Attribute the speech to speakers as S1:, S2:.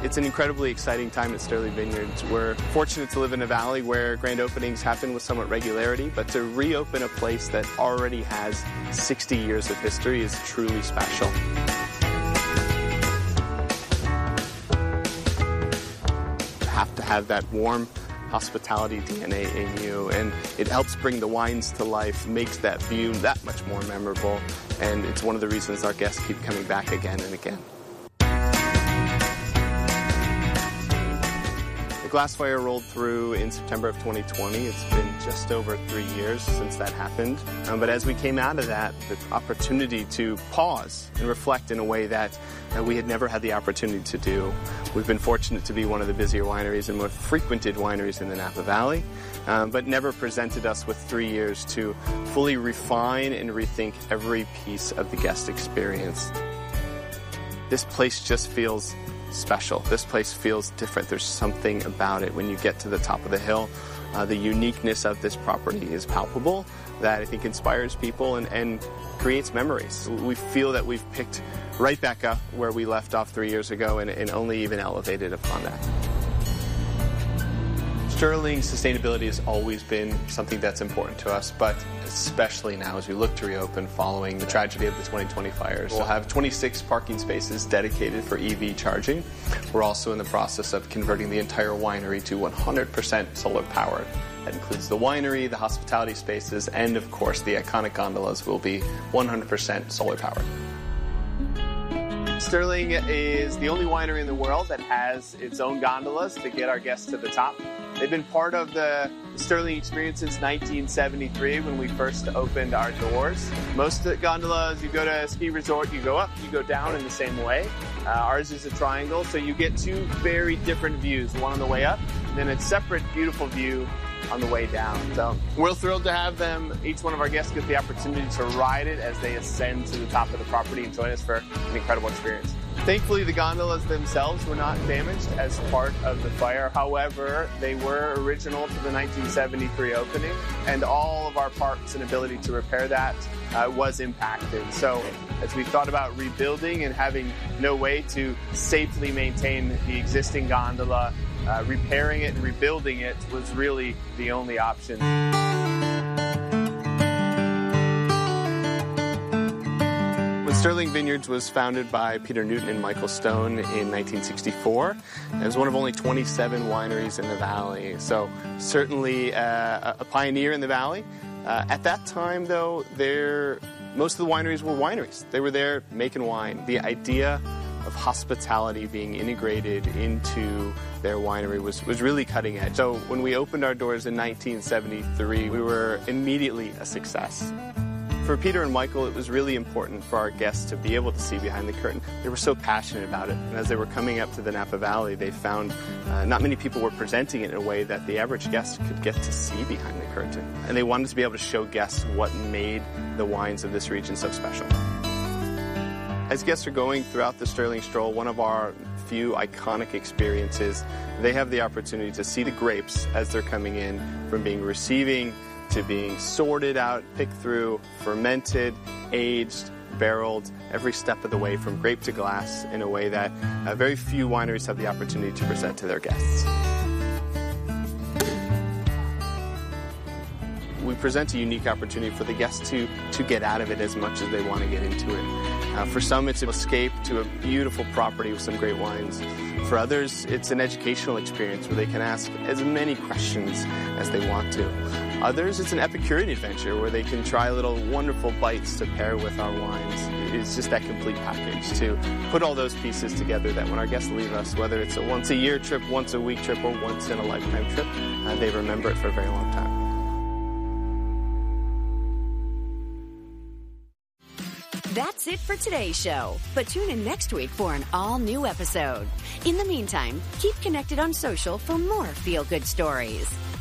S1: It's an incredibly exciting time at Sterling Vineyards. We're fortunate to live in a valley where grand openings happen with somewhat regularity, but to reopen a place that already has 60 years of history is truly special. You have to have that warm hospitality DNA in you, and it helps bring the wines to life, makes that view that much more memorable, and it's one of the reasons our guests keep coming back again and again. Glass fire rolled through in September of 2020. It's been just over 3 years since that happened. But as we came out of that, the opportunity to pause and reflect in a way that we had never had the opportunity to do. We've been fortunate to be one of the busier wineries and more frequented wineries in the Napa Valley, but never presented us with 3 years to fully refine and rethink every piece of the guest experience. This place just feels special. This place feels different. There's something about it when you get to the top of the hill. The uniqueness of this property is palpable that I think inspires people and creates memories. We feel that we've picked right back up where we left off 3 years ago and only even elevated upon that. Sterling sustainability has always been something that's important to us, but especially now as we look to reopen following the tragedy of the 2020 fires. We'll have 26 parking spaces dedicated for EV charging. We're also in the process of converting the entire winery to 100% solar powered. That includes the winery, the hospitality spaces, and of course the iconic gondolas will be 100% solar powered. Sterling is the only winery in the world that has its own gondolas to get our guests to the top. They've been part of the Sterling experience since 1973 when we first opened our doors. Most of the gondolas, you go to a ski resort, you go up, you go down in the same way. Ours is a triangle, so you get two very different views, one on the way up, and then a separate beautiful view on the way down. So we're thrilled to have them, each one of our guests, get the opportunity to ride it as they ascend to the top of the property and join us for an incredible experience. Thankfully, the gondolas themselves were not damaged as part of the fire. However, they were original to the 1973 opening, and all of our parts and ability to repair that was impacted. So as we thought about rebuilding and having no way to safely maintain the existing gondola, repairing it and rebuilding it was really the only option. Sterling Vineyards was founded by Peter Newton and Michael Stone in 1964. It was one of only 27 wineries in the valley, so certainly a pioneer in the valley. At that time, though, most of the wineries were wineries. They were there making wine. The idea of hospitality being integrated into their winery was really cutting edge. So when we opened our doors in 1973, we were immediately a success. For Peter and Michael, it was really important for our guests to be able to see behind the curtain. They were so passionate about it. And as they were coming up to the Napa Valley, they found not many people were presenting it in a way that the average guest could get to see behind the curtain. And they wanted to be able to show guests what made the wines of this region so special. As guests are going throughout the Sterling Stroll, one of our few iconic experiences, they have the opportunity to see the grapes as they're coming in, from being receiving to being sorted out, picked through, fermented, aged, barreled, every step of the way from grape to glass in a way that very few wineries have the opportunity to present to their guests. We present a unique opportunity for the guests to get out of it as much as they want to get into it. For some, it's an escape to a beautiful property with some great wines. For others, it's an educational experience where they can ask as many questions as they want to. Others, it's an Epicurean adventure where they can try little wonderful bites to pair with our wines. It's just that complete package to put all those pieces together that when our guests leave us, whether it's a once-a-year trip, once-a-week trip, or once-in-a-lifetime trip, they remember it for a very long time.
S2: That's it for today's show, but tune in next week for an all-new episode. In the meantime, keep connected on social for more feel-good stories.